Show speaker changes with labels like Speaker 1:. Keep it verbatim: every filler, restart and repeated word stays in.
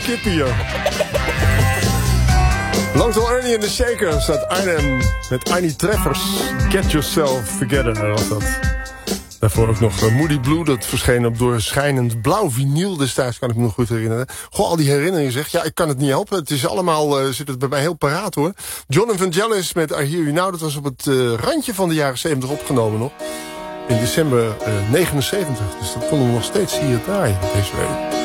Speaker 1: kippen hier. Langs al Ernie en de Shaker staat Arnhem met Arnie Treffers. Get Yourself Together was dat. Daarvoor ook nog Moody Blue, dat verscheen op doorschijnend blauw vinyl destijds, kan ik me nog goed herinneren. Goh, al die herinneringen zeg. Ja, ik kan het niet helpen. Het is allemaal, uh, zit het bij mij heel paraat hoor. John Evangelis met I Hear You Now, dat was op het uh, randje van de jaren zeventig opgenomen nog. In december uh, negenenzeventig, dus dat konden we nog steeds hier draaien deze week.